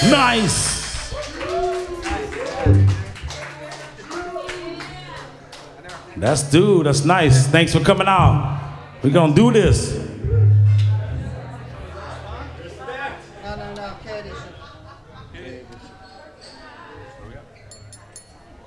Nice. That's nice. Thanks for coming out. We're gonna do this. No, Curtis.